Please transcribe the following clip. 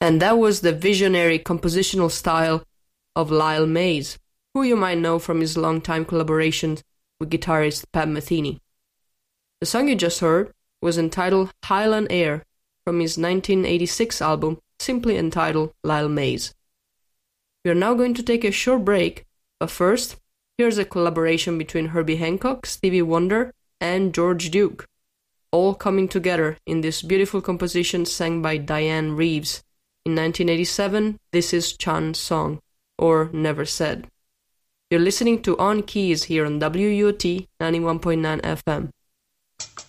And that was the visionary compositional style of Lyle Mays, who you might know from his long-time collaborations with guitarist Pat Metheny. The song you just heard was entitled Highland Air from his 1986 album, simply entitled Lyle Mays. We are now going to take a short break, but first, here's a collaboration between Herbie Hancock, Stevie Wonder, and George Duke, all coming together in this beautiful composition sang by Diane Reeves. In 1987, this is Chan's song, or Never Said. You're listening to On Keys here on WUOT 91.9 FM.